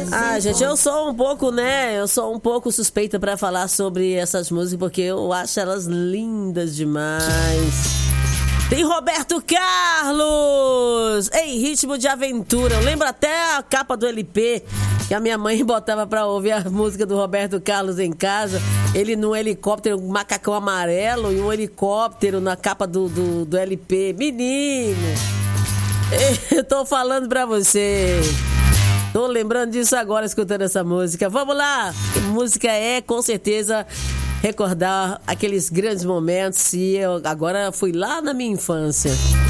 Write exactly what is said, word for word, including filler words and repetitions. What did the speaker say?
Ah, gente, eu sou um pouco, né? Eu sou um pouco suspeita pra falar sobre essas músicas, porque eu acho elas lindas demais. Tem Roberto Carlos! Ei, Ritmo de Aventura. Eu lembro até a capa do L P que a minha mãe botava pra ouvir a música do Roberto Carlos em casa. Ele num helicóptero, um macacão amarelo e um helicóptero na capa do, do, do L P. Menino! Eu tô falando pra você. Tô lembrando disso agora, escutando essa música. Vamos lá! A música é, com certeza, recordar aqueles grandes momentos. E eu agora fui lá na minha infância.